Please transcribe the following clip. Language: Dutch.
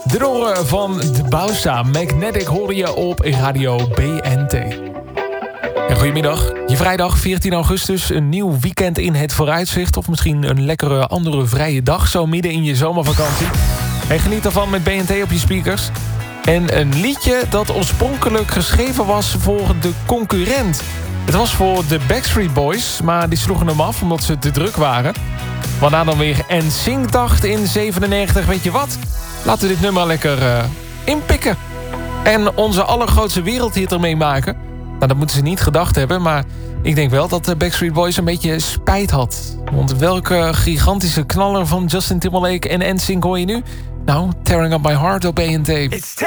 De Roren van de Bouwsta. Magnetic hoorde je op Radio BNT. En goedemiddag. Je vrijdag 14 augustus. Een nieuw weekend in het vooruitzicht. Of misschien een lekkere andere vrije dag. Zo midden in je zomervakantie. En geniet ervan met BNT op je speakers. En een liedje dat oorspronkelijk geschreven was voor de concurrent. Het was voor de Backstreet Boys. Maar die sloegen hem af omdat ze te druk waren. Waarna dan weer NSYNC dacht in 97. Weet je wat? Laten we dit nummer lekker inpikken. En onze allergrootste wereldhit ermee maken. Nou, dat moeten ze niet gedacht hebben. Maar ik denk wel dat de Backstreet Boys een beetje spijt had. Want welke gigantische knaller van Justin Timberlake en NSYNC hoor je nu? Nou, Tearing Up My Heart op BNT.